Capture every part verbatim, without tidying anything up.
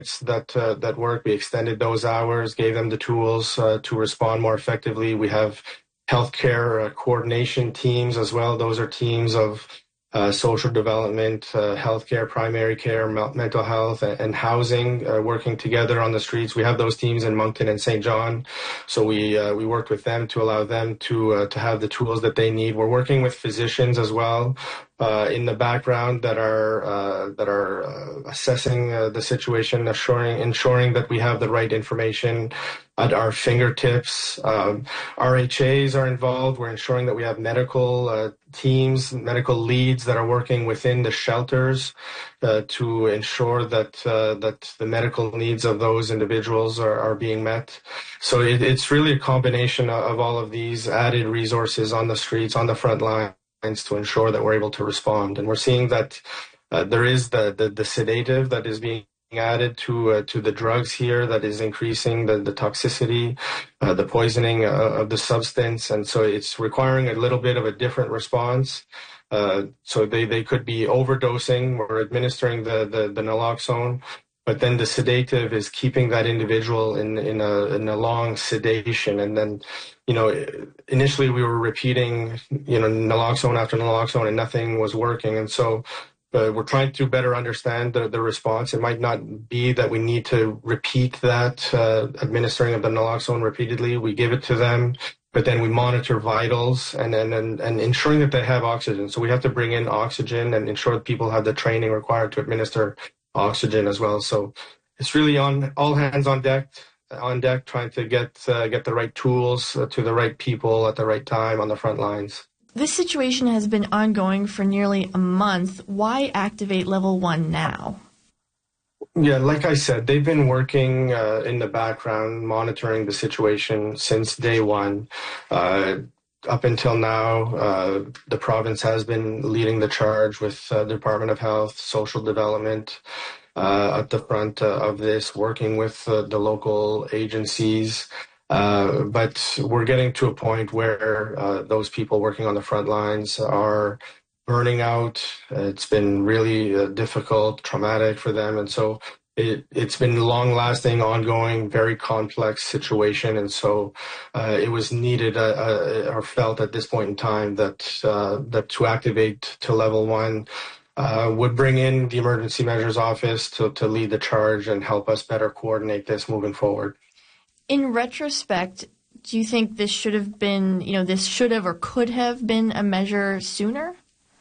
that uh, that work. We extended those hours, gave them the tools uh, to respond more effectively. We have healthcare uh, coordination teams as well. Those are teams of uh, social development, uh, healthcare, primary care, me- mental health, and, and housing uh, working together on the streets. We have those teams in Moncton and Saint John, so we uh, we worked with them to allow them to uh, to have the tools that they need. We're working with physicians as well uh, in the background that are uh, that are uh, assessing uh, the situation, assuring ensuring that we have the right information at our fingertips. Um, R H As are involved. We're ensuring that we have medical uh, teams, medical leads that are working within the shelters uh, to ensure that uh, that the medical needs of those individuals are, are being met. So it, it's really a combination of all of these added resources on the streets, on the front lines, to ensure that we're able to respond. And we're seeing that uh, there is the, the, the sedative that is being added to uh, to the drugs here that is increasing the, the toxicity, uh, the poisoning uh, of the substance. And so it's requiring a little bit of a different response. Uh, so they, they could be overdosing or administering the, the, the naloxone, but then the sedative is keeping that individual in, in, a, in a long sedation. And then, you know, initially we were repeating, you know, naloxone after naloxone and nothing was working. And so Uh, we're trying to better understand the, the response. It might not be that we need to repeat that uh, administering of the naloxone repeatedly. We give it to them, but then we monitor vitals and, and, and, and ensuring that they have oxygen. So we have to bring in oxygen and ensure that people have the training required to administer oxygen as well. So it's really on all hands on deck, on deck, trying to get uh, get the right tools uh, to the right people at the right time on the front lines. This situation has been ongoing for nearly a month. Why activate level one now? Yeah, like I said, they've been working uh, in the background, monitoring the situation since day one. Uh, up until now, uh, the province has been leading the charge with uh, the Department of Health, Social Development uh, at the front uh, of this, working with uh, the local agencies. Uh, but we're getting to a point where uh, those people working on the front lines are burning out. It's been really uh, difficult, traumatic for them. And so it, it's been long-lasting, ongoing, very complex situation. And so uh, it was needed uh, uh, or felt at this point in time that, uh, that to activate to level one uh, would bring in the Emergency Measures Office to, to lead the charge and help us better coordinate this moving forward. In retrospect, do you think this should have been, you know, this should have or could have been a measure sooner?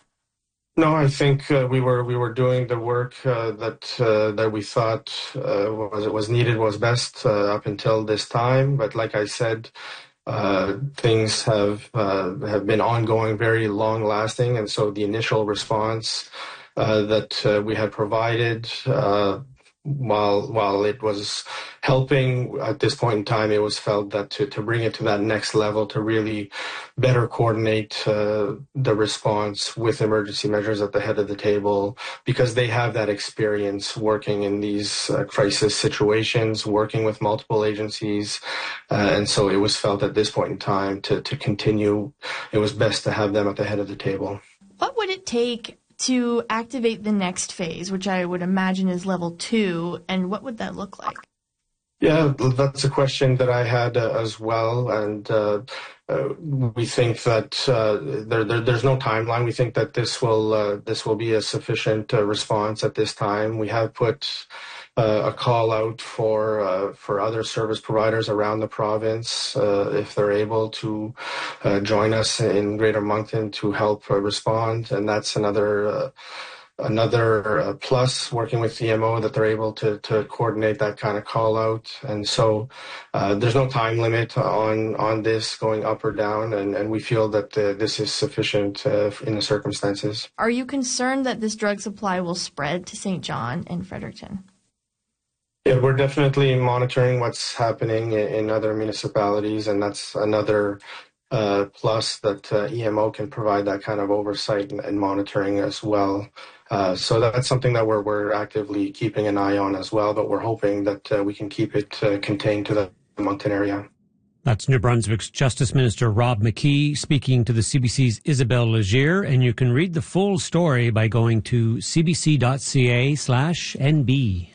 No, I think uh, we were we were doing the work uh, that uh, that we thought uh, was was needed, was best uh, up until this time. But like I said, uh, things have uh, have been ongoing, very long lasting, and so the initial response uh, that uh, we had provided. Uh, While while it was helping at this point in time, it was felt that to, to bring it to that next level, to really better coordinate uh, the response with emergency measures at the head of the table, because they have that experience working in these uh, crisis situations, working with multiple agencies. Uh, and so it was felt at this point in time to, to continue, it was best to have them at the head of the table. What would it take to activate the next phase, which I would imagine is level two, and what would that look like? Yeah, that's a question that I had uh, as well, and uh, uh, we think that uh, there, there, there's no timeline. We think that this will uh, this will be a sufficient uh, response at this time. We have put uh, a call out for uh, for other service providers around the province uh, if they're able to uh, join us in Greater Moncton to help uh, respond, and that's another. Uh, Another uh, plus working with E M O that they're able to to coordinate that kind of call out. And so uh, there's no time limit on on this going up or down, and, and we feel that uh, this is sufficient uh, in the circumstances. Are you concerned that this drug supply will spread to Saint John and Fredericton? Yeah, we're definitely monitoring what's happening in, in other municipalities, and that's another uh, plus that uh, E M O can provide that kind of oversight and, and monitoring as well. Uh, so that's something that we're we're actively keeping an eye on as well, but we're hoping that uh, we can keep it uh, contained to the Moncton area. That's New Brunswick's Justice Minister Rob McKee speaking to the C B C's Isabelle Legier, and you can read the full story by going to cbc.ca slash NB.